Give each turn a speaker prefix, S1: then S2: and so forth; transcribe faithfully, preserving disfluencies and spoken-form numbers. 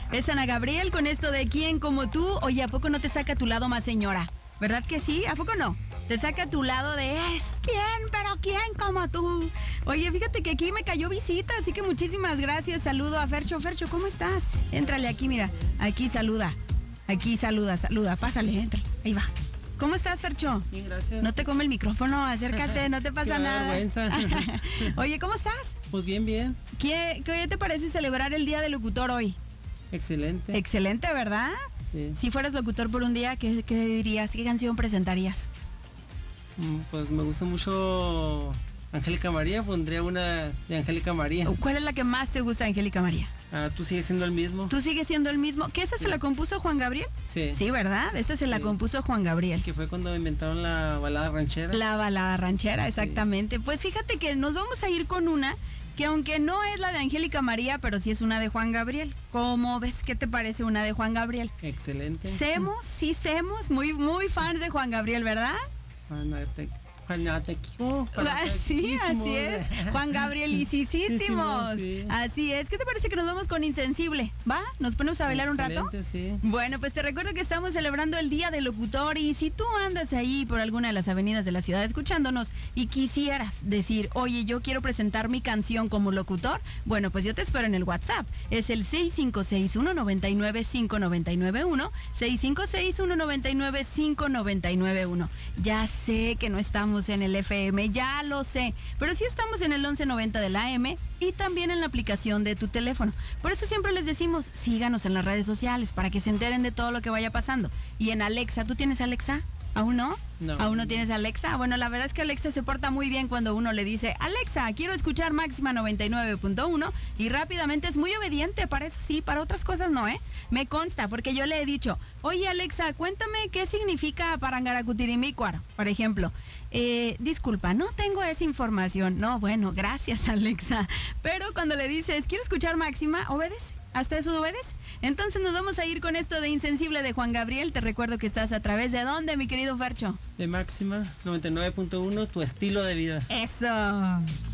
S1: Es Ana Gabriel con esto de ¿Quién como tú? Oye, ¿a poco no te saca a tu lado más señora? ¿Verdad que sí? ¿A poco no? Te saca a tu lado de es quién, pero quién como tú. Oye, fíjate que aquí me cayó visita, así que muchísimas gracias. Saludo a Fercho. Fercho, ¿cómo estás? Éntrale aquí, mira. Aquí saluda. Aquí saluda, saluda. Pásale, entra. Ahí va. ¿Cómo estás, Fercho?
S2: Bien, gracias.
S1: No te come el micrófono, acércate, no te pasa
S2: Qué
S1: nada.
S2: vergüenza.
S1: Oye, ¿cómo estás?
S2: Pues bien, bien.
S1: ¿Qué, ¿Qué te parece celebrar el Día del Locutor hoy?
S2: Excelente.
S1: Excelente, ¿verdad?
S2: Sí.
S1: Si fueras locutor por un día, ¿qué, qué dirías? ¿Qué canción presentarías?
S2: Mm, Pues me gusta mucho Angélica María, pondría una de Angélica María.
S1: ¿Cuál es la que más te gusta, Angélica María?
S2: Ah, ¿tú sigues siendo el mismo?
S1: ¿Tú sigues siendo el mismo? ¿Que esa
S2: Sí.
S1: se la compuso Juan Gabriel?
S2: Sí.
S1: Sí, ¿verdad? Esa se la
S2: Sí.
S1: compuso Juan Gabriel.
S2: Que fue cuando inventaron la balada ranchera.
S1: La balada ranchera, exactamente. Pues fíjate que nos vamos a ir con una que aunque no es la de Angélica María, pero sí es una de Juan Gabriel. ¿Cómo ves? ¿Qué te parece una de Juan Gabriel?
S2: Excelente.
S1: Semos, sí semos, muy, muy fans de Juan Gabriel, ¿verdad?
S2: Fanate- fanático,
S1: Ah, sí, así es. Juan Gabriel y sí, sí,
S2: Sí.
S1: Así es. ¿Qué te parece que nos vamos con Insensible? ¿Va? ¿Nos ponemos a bailar un rato?
S2: Excelente, sí.
S1: Bueno, pues te recuerdo que estamos celebrando el Día del Locutor y si tú andas ahí por alguna de las avenidas de la ciudad escuchándonos y quisieras decir, oye, yo quiero presentar mi canción como locutor, bueno, pues yo te espero en el WhatsApp. Es el seis cinco seis, uno nueve nueve, cinco nueve nueve uno, seis cinco seis, uno nueve nueve, cinco nueve nueve uno. Ya sé que no estamos en el F M, ya lo sé, pero sí estamos en el once noventa de la A M y también en la aplicación de tu teléfono. Por eso siempre les decimos, síganos en las redes sociales para que se enteren de todo lo que vaya pasando. Y en Alexa, ¿tú tienes Alexa? ¿Aún no?
S2: No.
S1: ¿Aún no tienes Alexa? Bueno, la verdad es que Alexa se porta muy bien cuando uno le dice, Alexa, quiero escuchar Máxima noventa y nueve punto uno y rápidamente es muy obediente, para eso sí, para otras cosas no, ¿eh? Me consta, porque yo le he dicho, oye Alexa, cuéntame qué significa Parangaracutirimícuaro, por ejemplo. Eh, disculpa, no tengo esa información. No, bueno, gracias Alexa. Pero cuando le dices, quiero escuchar Máxima, obedece. ¿Hasta eso obedece? Entonces nos vamos a ir con esto de Insensible de Juan Gabriel. Te recuerdo que estás a través de ¿dónde, mi querido Fercho?
S2: De Máxima noventa y nueve punto uno, tu estilo de vida.
S1: Eso.